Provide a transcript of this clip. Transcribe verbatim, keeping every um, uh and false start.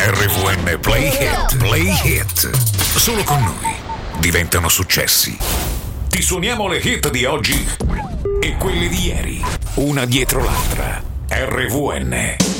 R V N Play Hit, Play Hit. Solo con noi diventano successi. Ti suoniamo le hit di oggi e quelle di ieri, una dietro l'altra. R V N